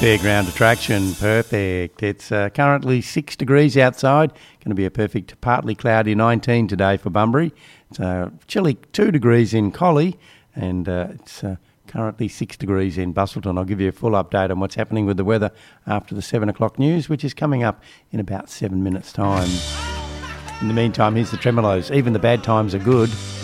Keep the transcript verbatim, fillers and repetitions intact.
Fairground attraction, perfect. It's uh, currently six degrees outside. Going to be a perfect partly cloudy nineteen today for Bunbury. It's uh, chilly two degrees in Collie, and uh, it's uh, currently six degrees in Busselton. I'll give you a full update on what's happening with the weather after the seven o'clock news, which is coming up in about seven minutes' time. In the meantime, here's the Tremolos. Even the bad times are good.